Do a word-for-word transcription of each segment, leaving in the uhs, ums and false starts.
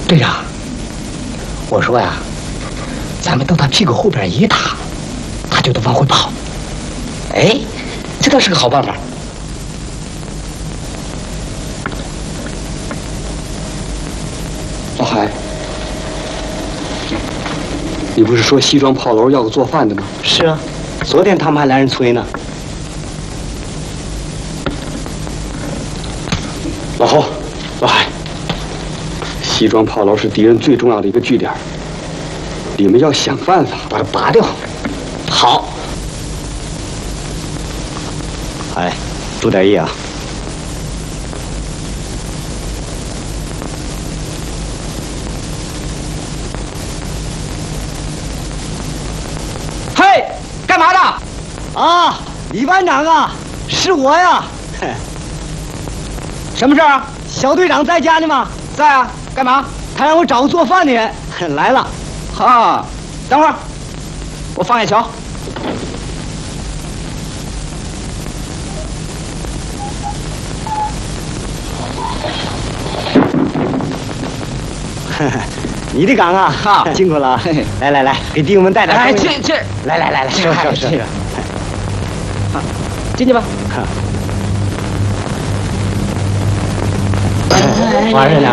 队长，我说呀，咱们到他屁股后边一踏，他就得往回跑。哎，这倒是个好办法。 老海，你不是说西庄炮楼要个做饭的吗？ 是啊，昨天他们还来人催呢。 老侯，老海，西庄炮楼是敌人最重要的一个据点，你们要想办法把它拔掉。 好。 哎，注点意啊！ 嘿，干嘛的？ 啊，李班长啊，是我呀。 什么事儿啊？ 小队长在家呢吗？ 在啊。干嘛？ 他让我找个做饭的人。来了。 哈，等会儿，我放下瞧。 你的岗啊，哈，辛苦了。来来来，给弟兄们带点。 哎，这这， 来来来来，是是是。 好，进去吧。 玩着呢。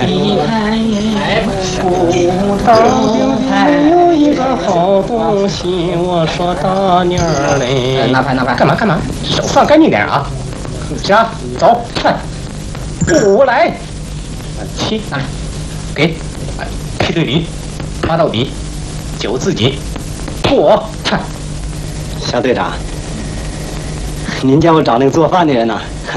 还有一个好东西，我说大妮儿嘞。 拿牌拿牌。 干嘛干嘛？手放干净点啊！行，走，五来，七，拿来，给，七对零，八到底，九自己，我看。 小队长，您叫我找那个做饭的人呢？